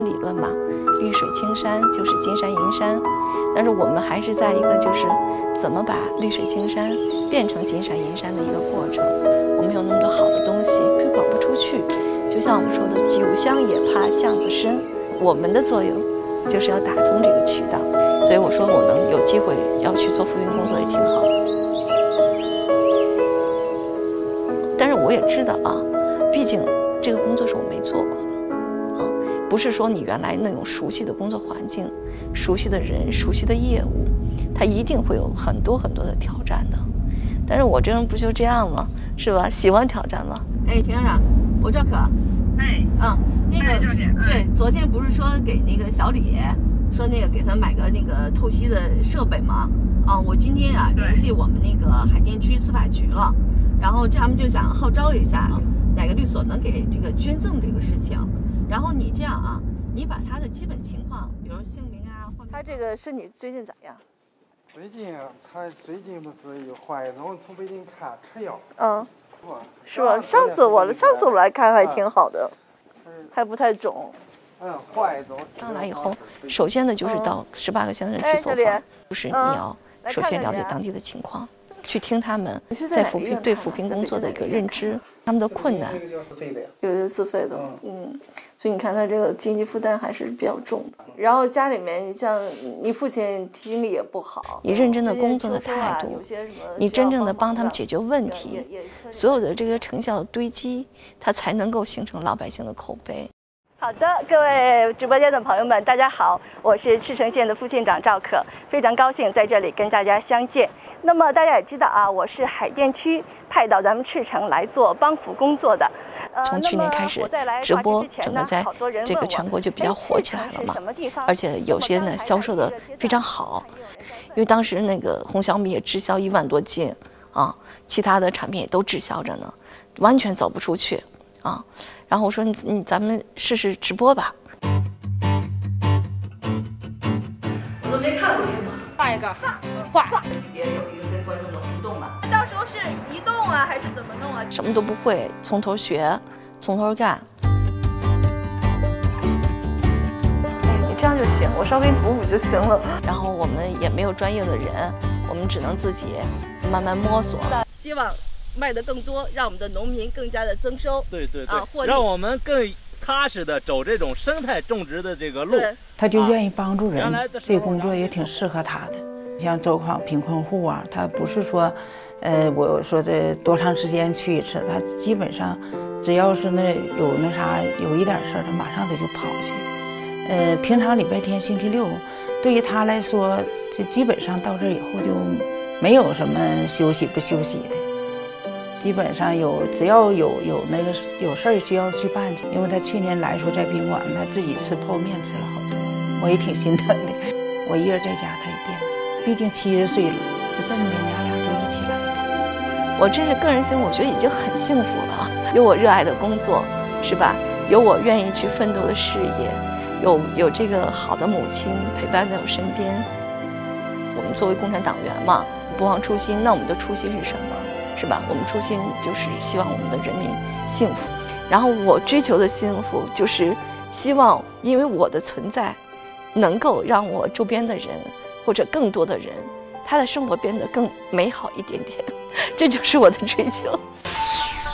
理论嘛，绿水青山就是金山银山，但是我们还是在一个就是怎么把绿水青山变成金山银山的一个过程。我们有那么多好的东西推广不出去，就像我们说的“酒香也怕巷子深”，我们的作用就是要打通这个渠道。所以我说我能有机会要去做扶贫工作也挺好。但是我也知道啊，毕竟这个工作是我没做过的啊，不是说你原来那种熟悉的工作环境、熟悉的人、熟悉的业务，它一定会有很多很多的挑战的。但是我这人不就这样吗？是吧？喜欢挑战吗？ 哎，田校长，我赵可。 哎， 那个对，昨天不是说给那个小李说那个给他买个那个透析的设备吗？我今天联系我们那个海淀区司法局了，然后他们就想号召一下哪个律所能给这个捐赠这个事情。然后你这样你把他的基本情况，比如姓名他这个身体最近咋样？ 他最近不是有怀孕，从北京看吃药。 是吧？上次我来看还挺好的，还不太肿。 上来以后，首先呢就是到18个乡镇去走访，就是你要首先了解当地的情况，去听他们在对扶贫工作的一个认知，他们的困难。 有的自费的，所以你看他这个经济负担还是比较重的。然后家里面像你父亲听力也不好， 你认真的工作的态度，你真正的帮他们解决问题，所有的这个成效堆积，它才能够形成老百姓的口碑。 好的，各位直播间的朋友们，大家好，我是赤城县的副县长赵可，非常高兴在这里跟大家相见。那么大家也知道我是海淀区派到咱们赤城来做帮扶工作的。 从去年开始，直播整个在这个全国就比较火起来了嘛，而且有些呢销售的非常好，因为当时那个红小米也滞销1万多斤其他的产品也都滞销着呢，完全走不出去然后我说咱们试试直播吧。 我都没看过直播， 画一个，画， 也有一个跟观众的互动嘛。到时候是移动还是怎么弄什么都不会，从头学，从头干。你这样就行，我稍微补补就行了。然后我们也没有专业的人，我们只能自己慢慢摸索。 希望卖得更多，让我们的农民更加的增收。 对，让我们更踏实的走这种生态种植的这个路。 他就愿意帮助人，这个工作也挺适合他的。像走访贫困户他不是说，我说这多长时间去一次，他基本上只要是有一点事儿，他马上就跑去。平常礼拜天、星期六，对于他来说，这基本上到这以后就没有什么休息不休息的。基本上只要有那个有事儿需要去办去，因为他去年来说在宾馆，他自己吃泡面吃了好多，我也挺心疼的。我一人在家，他也惦记，毕竟70岁了，就这么的，娘俩就一起来了。 我真是个人性，我觉得已经很幸福了，有我热爱的工作，是吧？有我愿意去奋斗的事业，有这个好的母亲陪伴在我身边。我们作为共产党员嘛，不忘初心，那我们的初心是什么？是吧？我们初心就是希望我们的人民幸福，然后我追求的幸福就是希望因为我的存在能够让我周边的人或者更多的人他的生活变得更美好一点点，这就是我的追求。